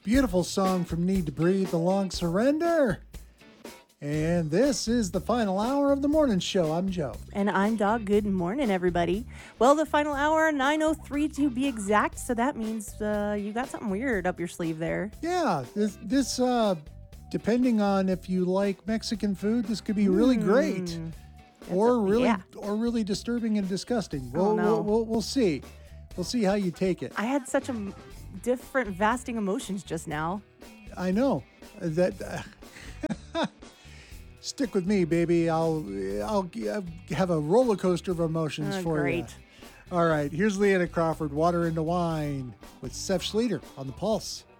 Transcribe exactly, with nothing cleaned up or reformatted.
Beautiful song from Need to Breathe, The Long Surrender. And this is the final hour of the morning show. I'm Joe. And I'm Dog. Good morning, everybody. Well, the final hour, nine oh three to be exact. So that means uh, you got something weird up your sleeve there. Yeah, this, this uh, depending on if you like Mexican food, this could be really mm, great. Or a, really yeah. or really disturbing and disgusting. We'll, oh, no. we'll, we'll, we'll see. We'll see how you take it. I had such a different, vasting emotions just now. I know. That... Uh, Stick with me, baby. I'll I'll have a roller coaster of emotions oh, for great. you. All right, here's Leanna Crawford, Water into Wine, with Seth Schleter on The Pulse.